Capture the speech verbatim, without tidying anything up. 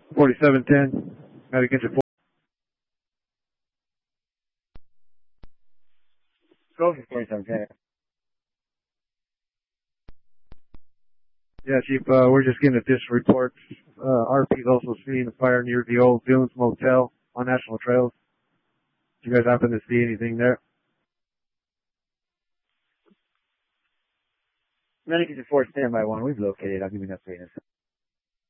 forty-seven ten. Medic engine four. Go for forty-seven ten. Yeah, Chief, uh, we're just getting additional reports. Uh, R P's also seeing a fire near the old Dunes Motel on National Trails. Do you guys happen to see anything there? Medic engine four, stand by one. We've located. I'll give you an update in a second.